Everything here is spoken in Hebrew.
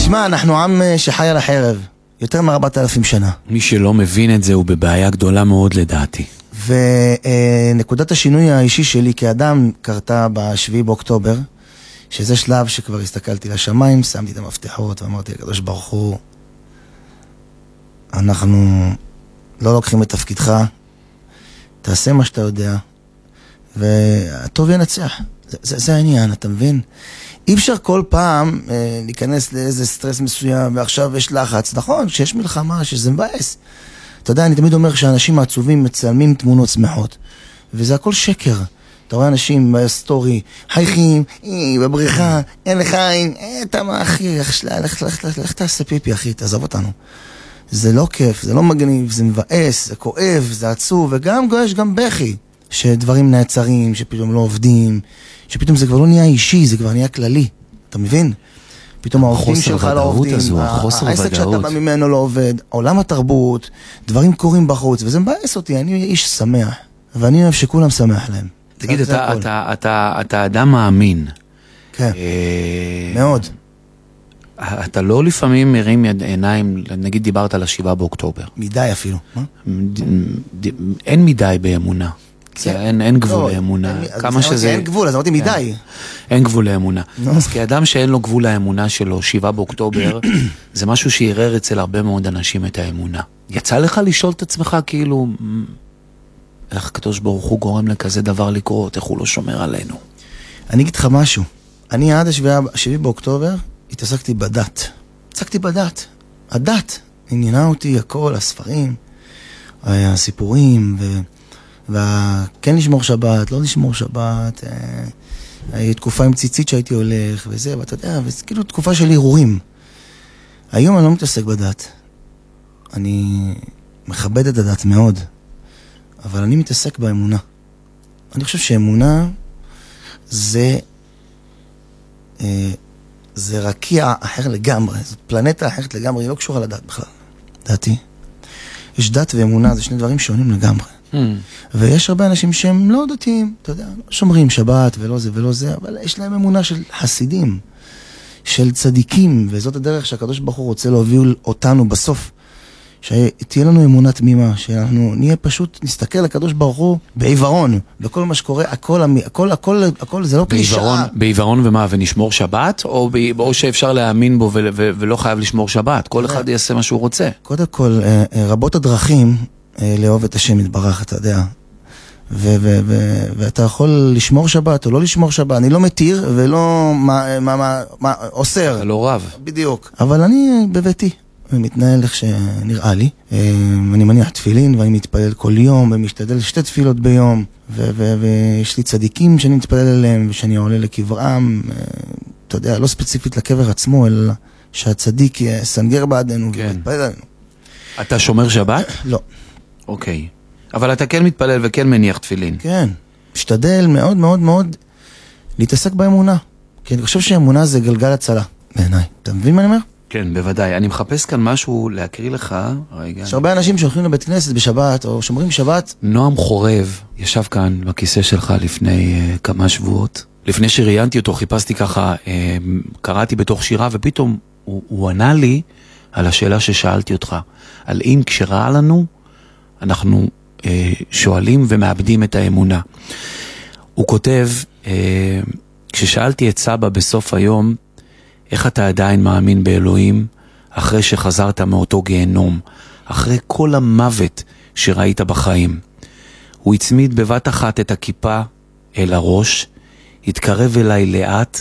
תשמע, אנחנו עם שחי על החרב, יותר מ4,000 שנה. מי שלא מבין את זה הוא בבעיה גדולה מאוד לדעתי. ונקודת השינוי האישי שלי כאדם קרתה ב7 באוקטובר, שזה שלב שכבר הסתכלתי לשמיים, שמתי את המפתחות ואמרתי לקדוש ברוך הוא, אנחנו לא לוקחים את תפקידך, תעשה מה שאתה יודע, והטוב ינצח. זה העניין, אתה מבין? אי אפשר כל פעם להיכנס לאיזה סטרס מסוים, ועכשיו יש לחץ. נכון, שיש מלחמה, שזה מבאס. אתה יודע, אני תמיד אומר שאנשים העצובים מצלמים תמונות שמחות, וזה הכל שקר. אתה רואה אנשים בסטורי, חייכים, בבריכה, אין לך עין, אתה מה אחי, לך תעשה פיפי אחי, תעזוב אותנו. זה לא כיף, זה לא מגניב, זה מבאס, זה כואב, זה עצוב, וגם יש גם בכי, שדברים נעצרים, שפתאום לא עובדים, שפתאום זה כבר לא נהיה אישי, זה כבר נהיה כללי, אתה מבין? פתאום העובדים שלך לא עובדים, העסק שאתה בא ממנו לא עובד, עולם התרבות, דברים קורים בחוץ, וזה מבאס אותי, אני איש שמח, ואני אוהב שכולם שמח להם. תגיד, אתה אדם מאמין. כן, מאוד. אתה לא לפעמים מרים עיניים, נגיד דיברת על 7 באוקטובר. מדי אפילו. אין מדי באמונה. אין גבול לאמונה. כמה שזה... אין גבול, אז אמרתי מדי. אין גבול לאמונה. אז כאדם שאין לו גבול לאמונה שלו, 7 באוקטובר, זה משהו שירר אצל הרבה מאוד אנשים את האמונה. יצא לך לשאול את עצמך כאילו, איך הקדוש ברוך הוא גורם לכזה דבר לקרות, איך הוא לא שומר עלינו? אני אגיד לך משהו. אני עד 7 באוקטובר התעסקתי בדת. התעסקתי בדת. הדת עניינה אותי הכל, הספרים, הסיפורים, וכן לשמור שבת, לא לשמור שבת, תקופה עם ציצית שהייתי הולך, וזה, ואתה יודע, וזה כאילו תקופה של ערעורים. היום אני לא מתעסק בדת. אני מכבד את הדת מאוד, אבל אני מתעסק באמונה. אני חושב שאמונה זה רקיע אחר לגמרי, זאת פלנטה אחרת לגמרי, היא לא קשורה לדת בכלל, דעתי. יש דת ואמונה, זה שני דברים שונים לגמרי. ויש הרבה אנשים שהם לא דתיים, אתה יודע, שומרים שבת ולא זה ולא זה, אבל יש להם אמונה של חסידים, של צדיקים, וזאת הדרך שהקדוש ברוך הוא רוצה להוביל אותנו בסוף, שתהיה לנו אמונה תמימה, שאנחנו נהיה פשוט, נסתכל לקדוש ברוך הוא בעיוורון, בכל מה שקורה, הכל זה לא קלישאה. בעיוורון ומה, ונשמור שבת, או שאפשר להאמין בו ולא חייב לשמור שבת, כל אחד יעשה מה שהוא רוצה. קודם כל, רבות הדרכים לאהוב את השם יתברך, אתה יודע, ואתה יכול לשמור שבת או לא לשמור שבת, אני לא מתיר ולא אוסר. אתה לא רב. בדיוק. אבל אני בביתי. ומתנהל איך שנראה לי. אני מניח תפילין ואני מתפלל כל יום ומשתדל 2 תפילות ביום, ויש לי צדיקים שאני מתפלל אליהם ושאני עולה לקברם, אתה יודע, לא ספציפית לקבר עצמו, אלא שהצדיק סנגר בעדנו ומתפלל עלינו. אתה שומר שבת? לא. אוקיי. אבל אתה כן מתפלל וכן מניח תפילין. כן. משתדל מאוד מאוד מאוד להתעסק באמונה. כי אני חושב שאמונה זה גלגל הצלה בעיניי. אתה מבין מה אני אומר? כן, בוודאי. אני מחפש כאן משהו להקריא לך. רגע. יש הרבה אנשים שהולכים לבית כנסת בשבת, או שומרים שבת. נועם חורב ישב כאן בכיסא שלך לפני כמה שבועות. לפני שראיינתי אותו, חיפשתי ככה, קראתי בתוך שירה, ופתאום הוא ענה לי על השאלה ששאלתי אותך. על אם כשרע לנו, אנחנו שואלים ומאבדים את האמונה. הוא כותב, כששאלתי את סבא בסוף היום, איך אתה עדיין מאמין באלוהים אחרי שחזרת מאותו גיהנום, אחרי כל המוות שראית בחיים? הוא הצמיד בבת אחת את הכיפה אל הראש, התקרב אליי לאט